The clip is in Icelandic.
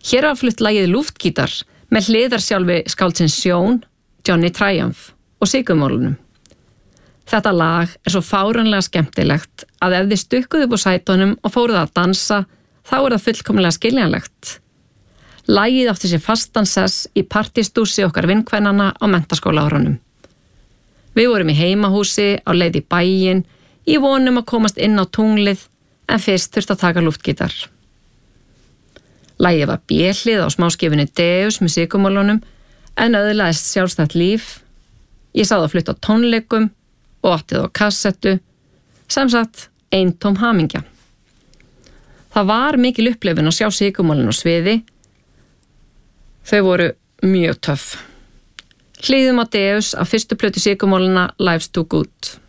Hér var flutt lagið Luftgítar með hliðarsjálfi skáldsins Sjón, Johnny Triumph og Sigurmálunum. Þetta lag svo fáránlega skemmtilegt að ef þið stukkuð upp á sætunum og fóruð að dansa, þá það fullkomlega skiljanlegt. Lagið átti sér fastan sess í partistúsi okkar vinkvennanna á menntaskólaárunum. Við vorum í heimahúsi á leið í bæinn, í vonum að komast inn á tunglið, en fyrst þurfti að taka luftgítar. Lagið var B-hlið á smáskifunni Deus með Sigurmálunum, en öðlaðist sjálfstætt líf. Ég sá það flutt á tónleikum og átti það á kassettu, sem sagt eintóm hamingja. Það var mikil upplifun að sjá Sigurmálun á sviði. Þau voru mjög töff. Hlýðum á Deus af fyrstu plötu Sigurmáluna Life's Too Good.